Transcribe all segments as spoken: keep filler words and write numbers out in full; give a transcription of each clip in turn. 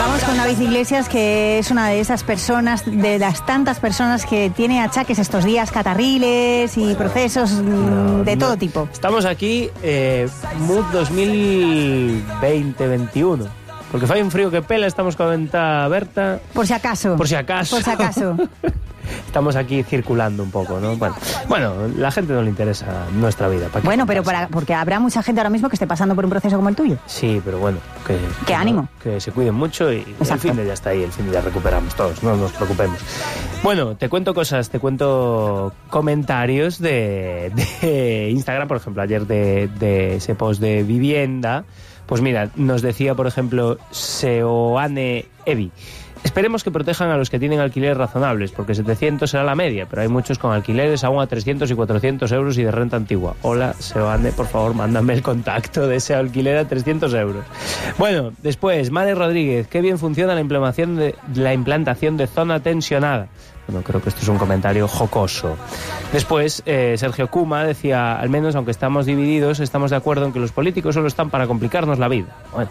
Vamos con David Iglesias, que es una de esas personas, de las tantas personas que tiene achaques estos días, catarriles y procesos no, de todo no. tipo. Estamos aquí, eh, Mood dos mil veinte veintiuno. Porque fai un frío que pela, estamos con a venta aberta. Por si acaso. Por si acaso. Por si acaso. Estamos aquí circulando un poco, ¿no? Bueno, bueno, la gente no le interesa nuestra vida. ¿Para bueno, pero para, porque habrá mucha gente ahora mismo que esté pasando por un proceso como el tuyo. Sí, pero bueno, que... ¡Qué que ánimo! No, que se cuiden mucho y Exacto. el fin de ya está ahí, el fin de ya recuperamos todos, no nos preocupemos. Bueno, te cuento cosas, te cuento comentarios de, de Instagram, por ejemplo, ayer de, de ese post de vivienda. Pues mira, nos decía, por ejemplo, Seoane Evi. Esperemos que protejan a los que tienen alquileres razonables, porque setecientos será la media, pero hay muchos con alquileres aún a trescientos y cuatrocientos euros y de renta antigua. Hola, Seoane, por favor, mándame el contacto de ese alquiler a trescientos euros. Bueno, después, Mare Rodríguez, qué bien funciona la implantación de, la implantación de zona tensionada. Bueno, creo que esto es un comentario jocoso. Después, eh, Sergio Kuma decía, al menos aunque estamos divididos, estamos de acuerdo en que los políticos solo están para complicarnos la vida. Bueno,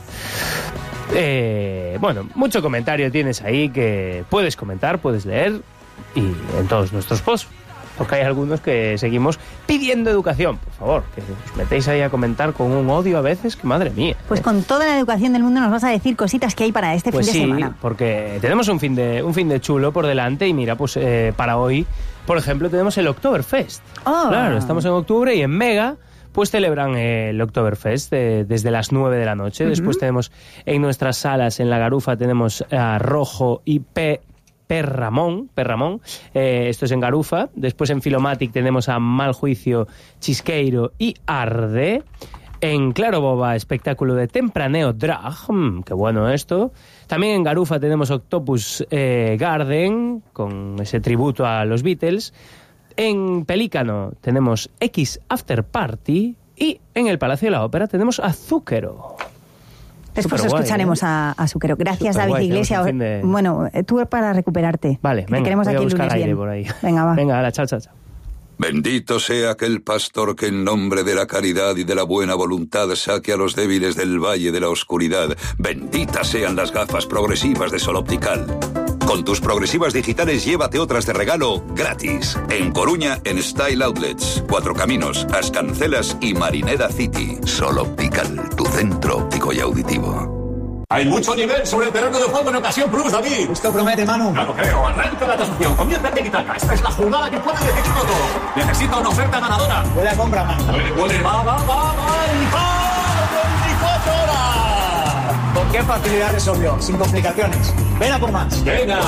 eh, bueno, mucho comentario tienes ahí que puedes comentar, puedes leer, y en todos nuestros posts, porque hay algunos que seguimos pidiendo educación. Por favor, que os metéis ahí a comentar con un odio a veces que madre mía. Pues con toda la educación del mundo nos vas a decir cositas que hay para este pues fin de sí, semana. Porque tenemos un fin de un fin de chulo por delante y mira, pues eh, para hoy, por ejemplo, tenemos el Oktoberfest. Oh. Claro, estamos en octubre y en Mega pues celebran eh, el Oktoberfest eh, desde las nueve de la noche. Uh-huh. Después tenemos en nuestras salas, en La Garufa, tenemos a Rojo y P. Perramón, Perramón, eh, esto es en Garufa. Después en Filomatic tenemos a Mal Juicio, Chisqueiro y Arde. En Claro Boba, espectáculo de tempraneo drag, mm, qué bueno esto. También en Garufa tenemos Octopus eh, Garden, con ese tributo a los Beatles. En Pelícano tenemos X After Party. Y en el Palacio de la Ópera tenemos a Zúquero. Después guay, escucharemos ¿eh? a, a Zúquero. Gracias, Superguay, David Iglesias. De... Bueno, tú para recuperarte. Vale, venga, queremos voy aquí a buscar el lunes aire bien. Por ahí. Venga, va. Venga, hala, chao, chao, chao. Bendito sea aquel pastor que en nombre de la caridad y de la buena voluntad saque a los débiles del valle de la oscuridad. Benditas sean las gafas progresivas de Sol Optical. Con tus progresivas digitales llévate otras de regalo gratis. En Coruña, en Style Outlets, Cuatro Caminos, Ascancelas y Marineda City. Sol Optical, tu centro óptico y auditivo. Hay mucho nivel sobre el terreno de juego en Ocasión Plus, David. Esto promete, Manu. Claro creo. Arranca la tasación. Comienza el tiki-taka. Esta es la jugada que puede decidirlo todo. Necesita una oferta ganadora. Puede compra, Manu. Puede, puede. Va, va, va, va. Y va. veinticuatro horas. ¿Con qué facilidad resolvió? Sin complicaciones. Ven a por más. Venga.